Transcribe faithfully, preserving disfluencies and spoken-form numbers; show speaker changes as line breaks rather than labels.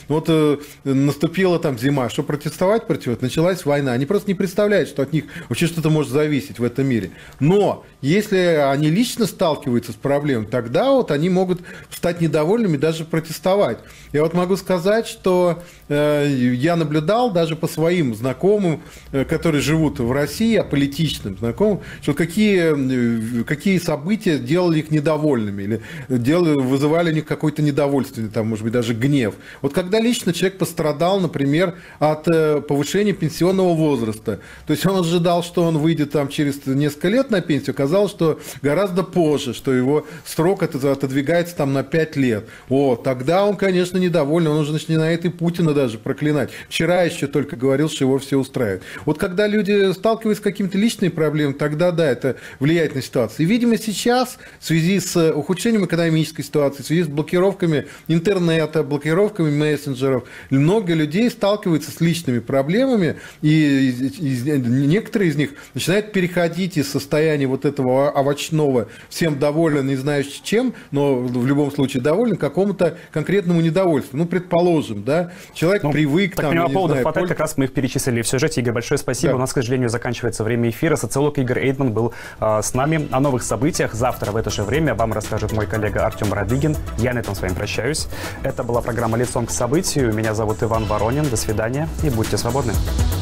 Ну, вот э, наступила там зима, что протестовать против, началась война. Они просто не представляют, что от них вообще что-то может зависеть в этом мире. Но если они лично сталкиваются с проблемой, тогда вот они могут стать недовольными, даже протестовать. Я вот могу сказать, что э, я наблюдал даже по своим знакомым, э, которые живут в России, аполитичным знакомым, что какие, э, какие события делали их недовольными или делали, вызывали у них какое-то недовольство, там, может быть, даже гнев. Вот когда лично человек пострадал, например, от э, повышения пенсионного возраста, то есть он ожидал, что он выйдет там через несколько лет на пенсию, оказалось, что гораздо позже, что его срок отодвигается там на пять лет. О, тогда он, конечно, недоволен, он уже начинает и Путина даже проклинать. Вчера еще только говорил, что его все устраивает. Вот когда люди сталкиваются с какими-то личными проблемами, тогда, да, это влияет на ситуацию. И, видимо, сейчас в связи с ухудшением экономической ситуации, в связи с блокировками интернета, блокировками мессенджеров, много людей сталкиваются с личными проблемами, и, и, и некоторые из них начинают переходить из состояния вот этого овощного, всем доволен, не знаю чем, но в любом случае доволен, к какому-то конкретному недовольству. Ну, предположим, да, человек ну, привык...
Так,
там,
понимаю, поводов
знаю,
хватает,
пользу...
как раз мы их перечислили в сюжете. Игорь, большое спасибо.
Да.
У нас, к сожалению, заканчивается время эфира. Социолог Игорь Эйдман был э, с нами. О новых событиях завтра в это же время вам расскажет мой коллега Артем Радыгин. Я на этом с вами прощаюсь. Это была программа «Лицом к событию». Меня зовут Иван Воронин. До свидания и будьте свободны.